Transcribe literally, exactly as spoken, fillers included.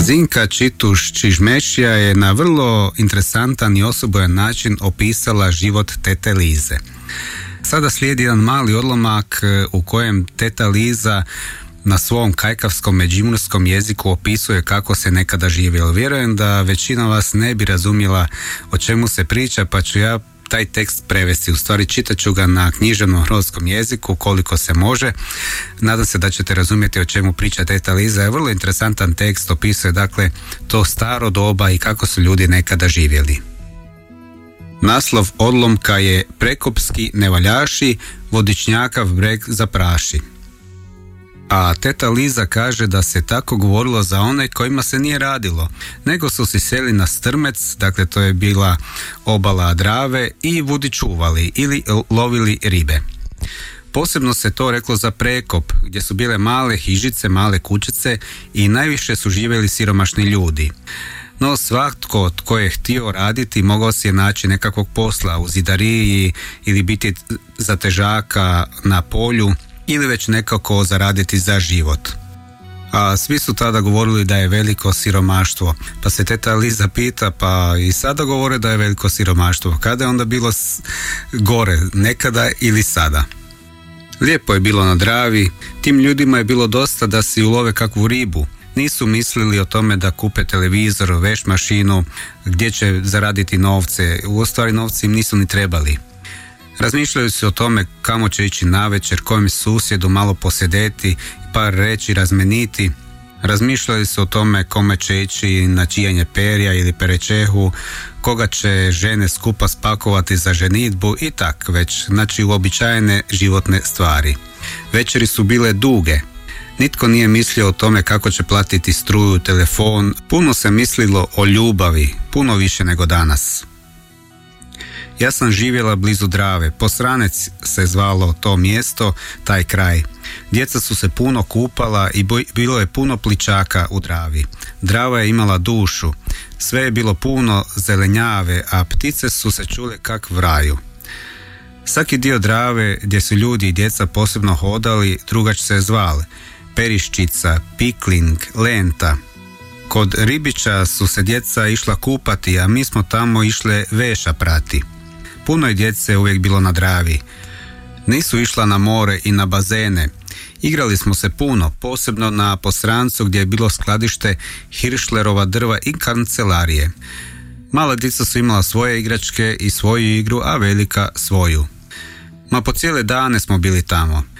Zinka Čituš Čižmešija je na vrlo interesantan i osobojan način opisala život tete Lize. Sada slijedi jedan mali odlomak u kojem teta Liza na svom kajkavskom međimurskom jeziku opisuje kako se nekada živjelo. Vjerujem da većina vas ne bi razumjela o čemu se priča, pa ću ja taj tekst prevesti. U stvari čitat ću ga na književnom hrvatskom jeziku koliko se može. Nadam se da ćete razumjeti o čemu priča teta Liza. Je vrlo interesantan tekst, opisuje dakle to staro doba i kako su ljudi nekada živjeli. Naslov odlomka je Prekopski nevaljaši, vodičnjakav breg zapraši. A teta Liza kaže da se tako govorilo za one kojima se nije radilo, nego su si seli na Strmec, dakle to je bila obala Drave, i vudi čuvali ili lovili ribe. Posebno se to reklo za Prekop, gdje su bile male hižice, male kućice i najviše su živjeli siromašni ljudi. No svatko tko je htio raditi mogao si je naći nekakvog posla u zidariji ili biti za težaka na polju ili već nekako zaraditi za život. A svi su tada govorili da je veliko siromaštvo. Pa se teta Liza pita, pa i sada govore da je veliko siromaštvo. Kada je onda bilo gore, nekada ili sada? Lijepo je bilo na Dravi, tim ljudima je bilo dosta da si ulove kakvu ribu. Nisu mislili o tome da kupe televizor, veš mašinu, gdje će zaraditi novce. U stvari novci im nisu ni trebali. Razmišljaju se o tome kamo će ići navečer, kojem susjedu malo posjedeti, par reći razmeniti. Razmišljali se o tome kome će ići na čijanje perja ili perečehu, koga će žene skupa spakovati za ženidbu i tak već, znači uobičajene životne stvari. Večeri su bile duge. Nitko nije mislio o tome kako će platiti struju, telefon. Puno se mislilo o ljubavi, puno više nego danas. Ja sam živjela blizu Drave, Posranec se zvalo to mjesto, taj kraj. Djeca su se puno kupala i bilo je puno pličaka u Dravi. Drava je imala dušu, sve je bilo puno zelenjave, a ptice su se čule kak v raju. Svaki dio Drave gdje su ljudi i djeca posebno hodali, drugač se zvale. Periščica, Pikling, Lenta. Kod Ribića su se djeca išla kupati, a mi smo tamo išle veša prati. Puno je djece uvijek bilo na Dravi. Nisu išla na more i na bazene. Igrali smo se puno, posebno na Posrancu gdje je bilo skladište Hiršlerova drva i kancelarije. Mala djeca su imala svoje igračke i svoju igru, a velika svoju. Ma po cijele dane smo bili tamo.